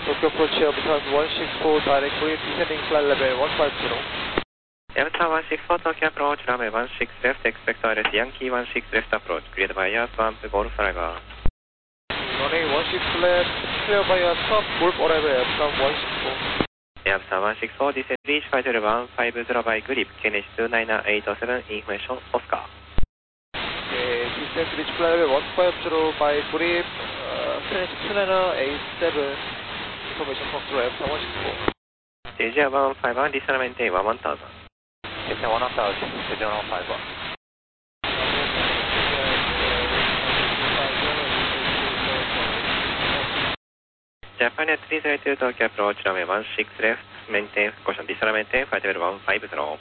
Tokyo approach Yabusan 164 direct green, descending flight level 150. Yabusan 164 Tokyo approach, runway 16 left, expect RS Yankee 16 left approach, cleared by air swamp, Golf driver. Runway 16 left, clear by air swamp, Golf arrival Yabusan 164. Yabusan 164, descend reach 50150 by grip, KNH 29987, information Oscar. Okay, descend reach flight level 150 by grip, KNH 29987, information Foxtrot Yabusan 164. JJ 151, descend maintain 1000. Descend 1000, JJ 151. Japan 332 Tokyo approach, runway 16 left, maintain caution, descend maintain, flight level 150.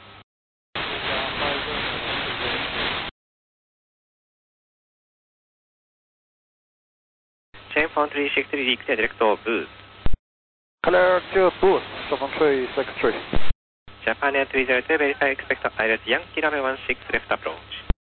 Chain phone 363, clear direct to booth. Clear to booth, 7363. Japan 302, verify expect ILS Yankee runway 16 left approach.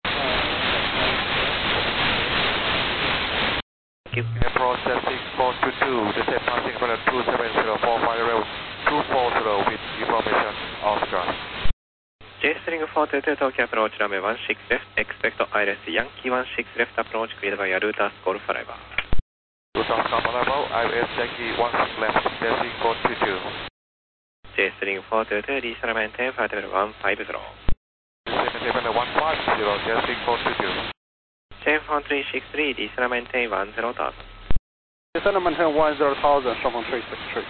Approach 6422, descend passing for 27045 level 240 with information Oscar. J-String 422 Tokyo approach, runway 16 left, expect ILS Yankee 16 left approach, cleared by Arutas Golf driver. Arutas Golf driver, ILS Yankee 16 left, descending 422. J-String 422, descend maintain, flight level 150. Descend level 150, descending 422. Chain phone 363, descend maintain 10,000. Descend maintain 10,000, Shanghai 363.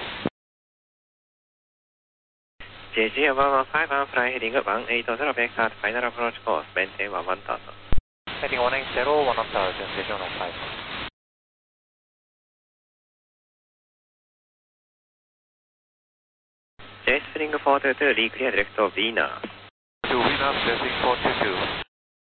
JG 1151, fly heading 180 back at final approach course, maintain 1000. Heading 180, 1000, JG 151. J-String 422, reclear direct to Venus. To Venus, descending 422.